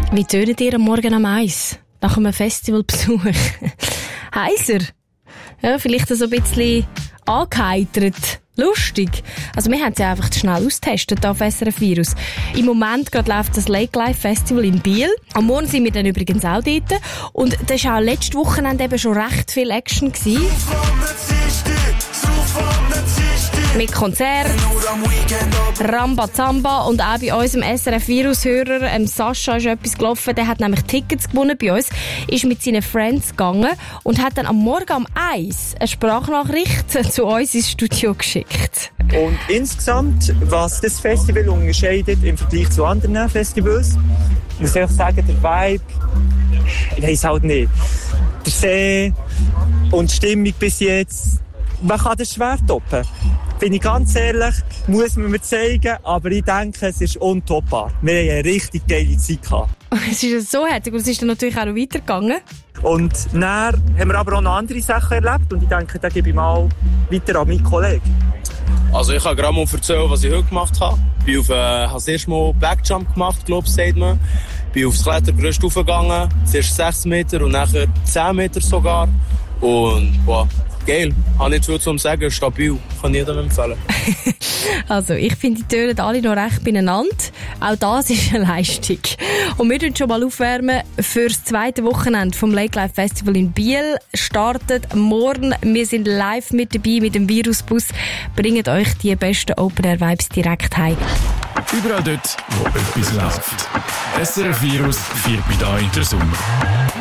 Wie tönt ihr am Morgen am 1? Nach einem Festivalbesuch? Heiser? Ja, vielleicht so ein bisschen angeheitert. Lustig. Also wir haben es ja einfach schnell austestet auf SRF Virus. Im Moment gerade läuft das Lake Life Festival in Biel. Am Morgen sind wir dann übrigens auch dort. Und da war auch letztes Wochenende eben schon recht viel Action gewesen. Mit Konzert, Rambazamba und auch bei unserem SRF-Virus-Hörer, Sascha, ist etwas gelaufen. Der hat nämlich Tickets gewonnen bei uns, ist mit seinen Friends gegangen und hat dann am Morgen um 1 eine Sprachnachricht zu uns ins Studio geschickt. Und insgesamt, was das Festival unterscheidet im Vergleich zu anderen Festivals, muss ich sagen, der Vibe, ich weiss halt nicht. Der See und die Stimmung bis jetzt, man kann das schwer toppen. Bin ich ganz ehrlich, muss man mir zeigen, aber ich denke, es ist untoppbar. Wir haben eine richtig geile Zeit gehabt. Es ist so herzig und es ist dann natürlich auch noch weitergegangen. Und dann haben wir aber auch noch andere Sachen erlebt und ich denke, da gebe ich mal weiter an meinen Kollegen. Also ich kann gerade mal erzählen, was ich heute gemacht habe. Ich habe das erste Mal Backjump gemacht, glaube ich, sagt man. Bin aufs Klettergerüst raufgegangen, zuerst 6 Meter und nachher 10 Meter sogar. Und boah, geil. Habe nicht viel zu sagen, stabil. Kann jedem empfehlen. Also, ich finde, die tönen alle noch recht beieinander. Auch das ist eine Leistung. Und wir tun schon mal aufwärmen für das zweite Wochenende vom Lake Life Festival in Biel. Startet morgen. Wir sind live mit dabei mit dem Virusbus. Bringt euch die besten Open-Air-Vibes direkt heim. Überall dort, wo etwas läuft. SRF Virus 4 bei da in der Sonne.